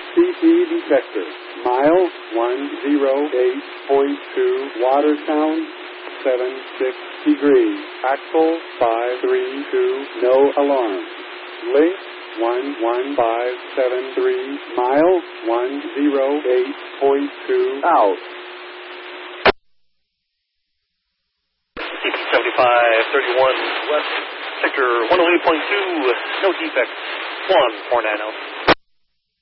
CP detector. Mile 108.2, water sound 76 degrees. Axle 532, no alarm. Link 11573, mile 108.2, out. CP 7531 west, sector 108.2, no defects, 1490.